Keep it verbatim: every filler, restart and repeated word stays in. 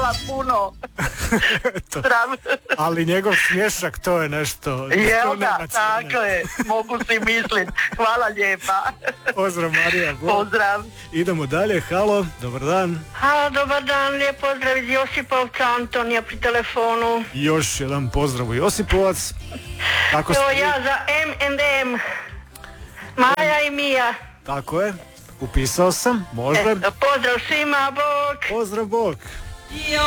hvala puno. Ali njegov smješak, to je nešto. Jel da, tako je, mogu si mislit. Hvala lijepa. Pozdrav Marija. Bog. Pozdrav. Idemo dalje, halo, dobar dan. Halo, dobar dan, lijep pozdrav iz Josipovca, Antonija pri telefonu. Još jedan pozdrav u Josipovac. Tako Evo ste... ja za M and M, Maja i Mija. Tako je, upisao sam, može. E, pozdrav svima, bok. Pozdrav, bok.